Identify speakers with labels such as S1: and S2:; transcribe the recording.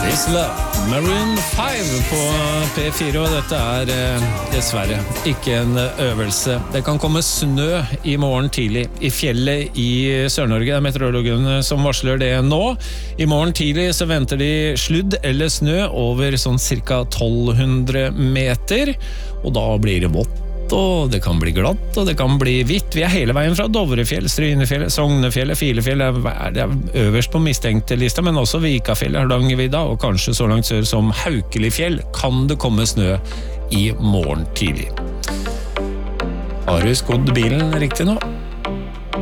S1: This Love, Maroon 5 på P4, og dette dessverre ikke en øvelse. Det kan komme snø I morgen tidlig I fjellet I Sør-Norge. Det meteorologene som varsler det nå. I morgen tidlig så venter de sludd eller snø over sånn cirka 1200 meter, og da blir det vått. Og det kan bli glatt, og det kan bli hvitt. Vi hele veien fra Dovrefjell, Strynefjell, Sognefjell, Filefjell det øverst på mistenkte lista, men også Vikafjell, Hardangervidda, og kanskje så langt sør som Haukelifjell kan det komme snø I morgen tidlig. Har du skodd bilen riktig nå?